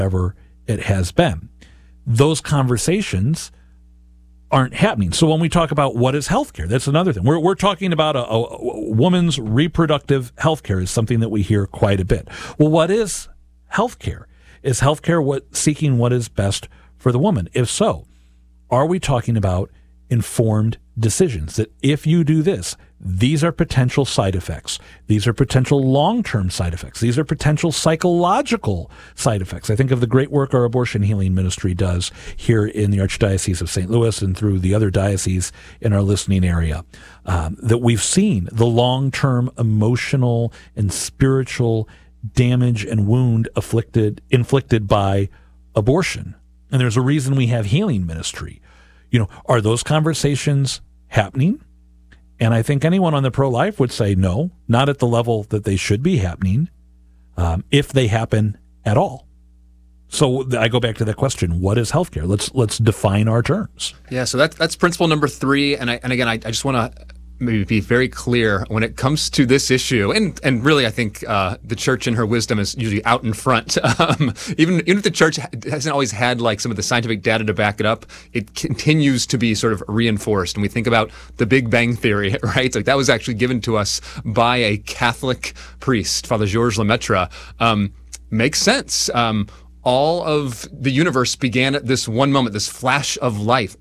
whatever it has been. Those conversations aren't happening. So when we talk about what is healthcare, that's another thing. We're talking about a woman's reproductive healthcare is something that we hear quite a bit. Well, what is healthcare? Is healthcare seeking what is best for the woman? If so, are we talking about informed decisions that if you do this, these are potential side effects. These are potential long-term side effects. These are potential psychological side effects. I think of the great work our abortion healing ministry does here in the Archdiocese of St. Louis and through the other dioceses in our listening area, that we've seen the long-term emotional and spiritual damage and wound inflicted by abortion. And there's a reason we have healing ministry. Are those conversations happening? And I think anyone on the pro-life would say no, not at the level that they should be happening, if they happen at all. So I go back to that question: what is healthcare? Let's define our terms. Yeah, so that's principle number 3. And again, I just want to maybe be very clear when it comes to this issue, and really I think the church in her wisdom is usually out in front. Even if the church hasn't always had like some of the scientific data to back it up, it continues to be sort of reinforced. And we think about the Big Bang Theory, right? Like that was actually given to us by a Catholic priest, Father Georges Lemaitre. Makes sense. All of the universe began at this one moment, this flash of light.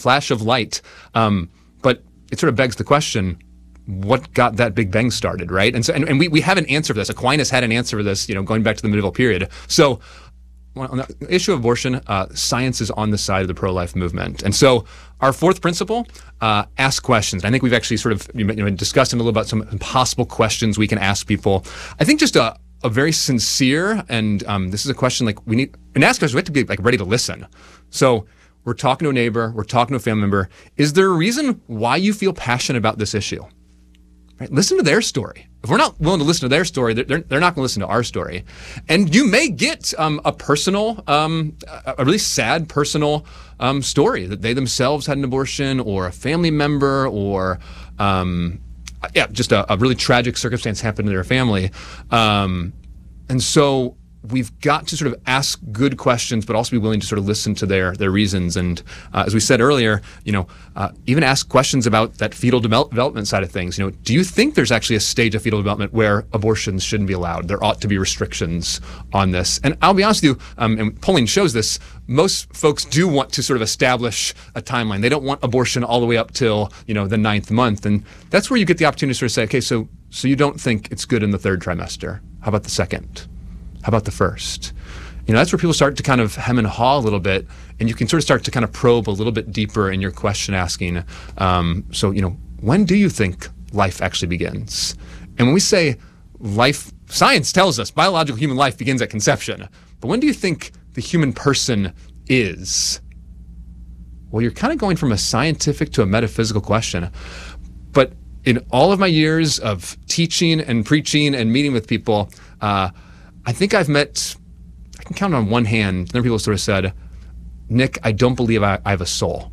But it sort of begs the question, what got that Big Bang started, right? And so, and we have an answer for this. Aquinas had an answer for this, going back to the medieval period. So on the issue of abortion, science is on the side of the pro-life movement. And so our 4th principle, ask questions. And I think we've actually sort of discussed a little about some possible questions we can ask people. I think just a very sincere, and this is a question like we need, and ask questions, we have to be like ready to listen. So we're talking to a neighbor, we're talking to a family member. Is there a reason why you feel passionate about this issue? Right? Listen to their story. If we're not willing to listen to their story, they're not going to listen to our story. And you may get a personal, a really sad personal story that they themselves had an abortion, or a family member, or just a really tragic circumstance happened in their family. And so we've got to sort of ask good questions, but also be willing to sort of listen to their reasons. And as we said earlier, even ask questions about that fetal development side of things. Do you think there's actually a stage of fetal development where abortions shouldn't be allowed? There ought to be restrictions on this. And I'll be honest with you, and polling shows this, most folks do want to sort of establish a timeline. They don't want abortion all the way up till, the 9th month. And that's where you get the opportunity to sort of say, okay, so you don't think it's good in the 3rd trimester. How about the 2nd? How about the 1st? That's where people start to kind of hem and haw a little bit, and you can sort of start to kind of probe a little bit deeper in your question asking. So, when do you think life actually begins? And when we say life, science tells us biological human life begins at conception. But when do you think the human person is? Well, you're kind of going from a scientific to a metaphysical question. But in all of my years of teaching and preaching and meeting with people, I think I can count on one hand, there are people who sort of said, Nick, I don't believe I have a soul.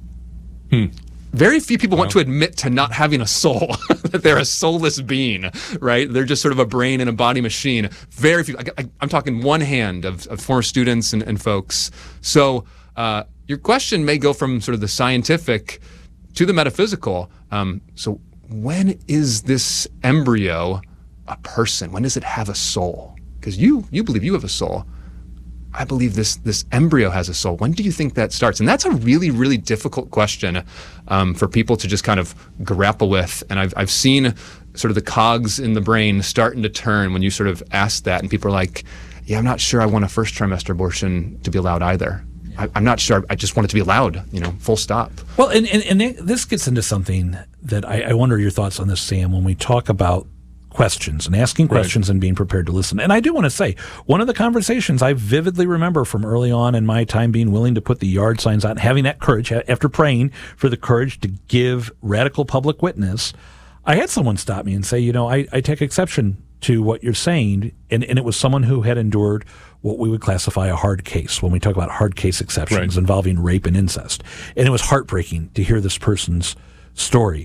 Very few people want to admit to not having a soul, that they're a soulless being, right? They're just sort of a brain and a body machine. Very few. I'm talking one hand of former students and folks. So your question may go from sort of the scientific to the metaphysical. So when is this embryo a person? When does it have a soul? Because you believe you have a soul. I believe this embryo has a soul. When do you think that starts? And that's a really, really difficult question for people to just kind of grapple with. And I've seen sort of the cogs in the brain starting to turn when you sort of ask that. And people are like, yeah, I'm not sure I want a 1st trimester abortion to be allowed either. I'm not sure. I just want it to be allowed, full stop. Well, and this gets into something that I wonder your thoughts on this, Sam, when we talk about questions and asking questions and being prepared to listen. And I do want to say, one of the conversations I vividly remember from early on in my time being willing to put the yard signs out, having that courage, after praying for the courage to give radical public witness, I had someone stop me and say, I take exception to what you're saying. And it was someone who had endured what we would classify a hard case when we talk about hard case exceptions involving rape and incest. And it was heartbreaking to hear this person's story.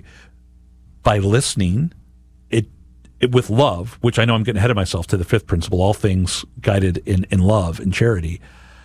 By listening, it with love, which I know I'm getting ahead of myself to the 5th principle, all things guided in love and charity,